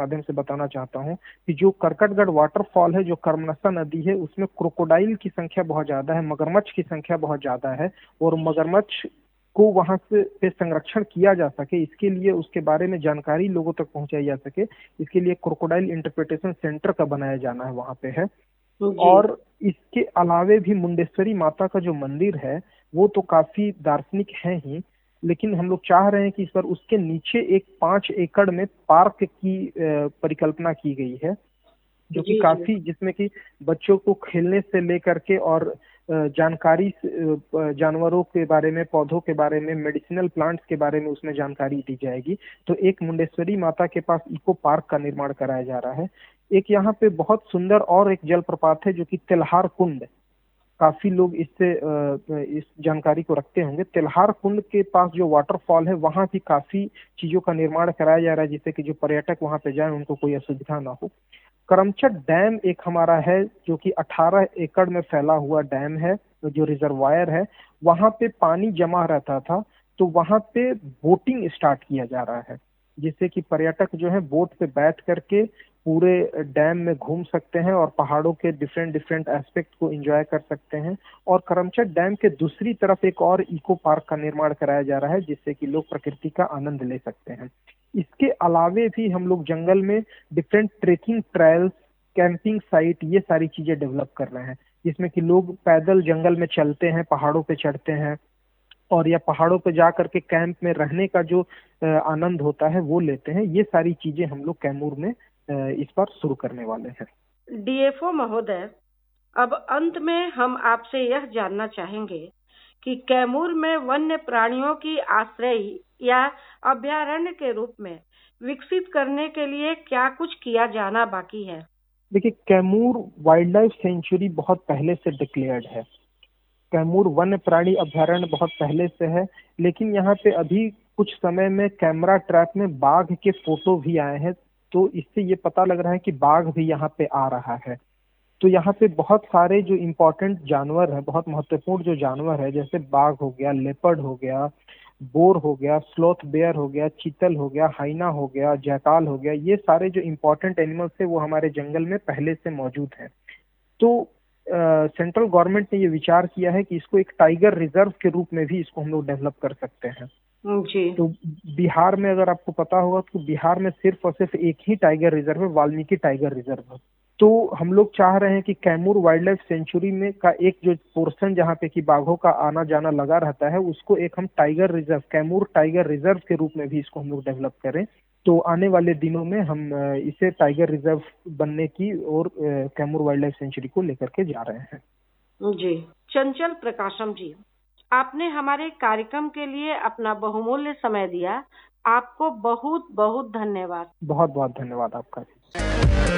माध्यम से बताना चाहता हूँ कि जो करकटगढ़ वाटरफॉल है, जो कर्मनसा नदी है, उसमें क्रोकोडाइल की संख्या बहुत ज्यादा है, मगरमच्छ की संख्या बहुत ज्यादा है। और मगरमच्छ को वहां से पे संरक्षण किया जा सके, इसके लिए उसके बारे में जानकारी लोगों तक पहुंचाई जा सके, इसके लिए क्रोकोडाइल इंटरप्रिटेशन सेंटर का बनाया जाना है वहां पे है। जी। और इसके अलावे भी मुंडेश्वरी माता का जो मंदिर है वो तो काफी दार्शनिक है ही, लेकिन हम लोग चाह रहे हैं कि इस बार उसके नीचे एक 5 एकड़ में पार्क की परिकल्पना की गई है, जो कि जी। जी। काफी, जिसमें कि बच्चों को खेलने से लेकर के और जानकारी जानवरों के बारे में, पौधों के बारे में, मेडिसिनल प्लांट्स के बारे में उसमें जानकारी दी जाएगी। तो एक मुंडेश्वरी माता के पास इको पार्क का निर्माण कराया जा रहा है। एक यहाँ पे बहुत सुंदर और एक जलप्रपात है जो कि तिल्हार कुंड, काफी लोग इससे इस जानकारी को रखते होंगे। तिल्हार कुंड के पास जो वाटरफॉल है वहां भी काफी चीजों का निर्माण कराया जा रहा है, जिससे कि जो पर्यटक वहां पे जाएं उनको कोई असुविधा ना हो। करमचट डैम एक हमारा है जो कि 18 एकड़ में फैला हुआ डैम है, जो रिजर्वायर है। वहां पे पानी जमा रहता था, तो वहां पे बोटिंग स्टार्ट किया जा रहा है, जिससे कि पर्यटक जो है बोट पे बैठ करके पूरे डैम में घूम सकते हैं और पहाड़ों के डिफरेंट डिफरेंट एस्पेक्ट को एंजॉय कर सकते हैं। और करमचट डैम के दूसरी तरफ एक और इको पार्क का निर्माण कराया जा रहा है, जिससे कि लोग प्रकृति का आनंद ले सकते हैं। इसके अलावे भी हम लोग जंगल में different trekking trials, camping site, ये सारी चीजें डेवलप कर रहे हैं, जिसमें कि लोग पैदल जंगल में चलते हैं, पहाड़ों पे चढ़ते हैं, और या पहाड़ों पे जा करके कैंप में रहने का जो आनंद होता है वो लेते हैं। ये सारी चीजें हम लोग कैमूर में इस बार शुरू करने वाले हैं। डीएफओ महोदय, अब अंत में हम आपसे यह जानना चाहेंगे कि कैमूर में वन्य प्राणियों की आश्रय या अभयारण्य के रूप में विकसित करने के लिए क्या कुछ किया जाना बाकी है? देखिए, कैमूर वाइल्ड लाइफ सेंचुरी बहुत पहले से डिक्लेयर्ड है, कैमूर वन्य प्राणी अभयारण्य बहुत पहले से है, लेकिन यहाँ पे अभी कुछ समय में कैमरा ट्रैप में बाघ के फोटो भी आए हैं, तो इससे ये पता लग रहा है कि बाघ भी यहाँ पे आ रहा है। तो यहाँ पे बहुत सारे जो इम्पोर्टेंट जानवर है, बहुत महत्वपूर्ण जो जानवर है, जैसे बाघ हो गया, लेपर्ड हो गया, बोर हो गया, स्लॉथ बेयर हो गया, चीतल हो गया, हाइना हो गया, जैकाल हो गया, ये सारे जो इम्पोर्टेंट एनिमल्स है वो हमारे जंगल में पहले से मौजूद है। तो सेंट्रल गवर्नमेंट ने ये विचार किया है कि इसको एक टाइगर रिजर्व के रूप में भी इसको हम लोग डेवलप कर सकते हैं। जी। तो बिहार में, अगर आपको पता होगा, तो बिहार में सिर्फ और सिर्फ एक ही टाइगर रिजर्व है, वाल्मीकि टाइगर रिजर्व। तो हम लोग चाह रहे हैं कि कैमूर वाइल्ड लाइफ सेंचुरी में का एक जो पोर्शन जहाँ पे कि बाघों का आना जाना लगा रहता है, उसको एक हम tiger reserve, Kaimur tiger reserve के रूप में भी इसको हम लोग डेवलप करें। तो आने वाले दिनों में हम इसे टाइगर रिजर्व बनने की और कैमूर वाइल्ड लाइफ सेंचुरी को लेकर के जा रहे हैं। जी। चंचल प्रकाशम जी, आपने हमारे कार्यक्रम के लिए अपना बहुमूल्य समय दिया। आपको बहुत बहुत धन्यवाद। बहुत बहुत धन्यवाद आपका।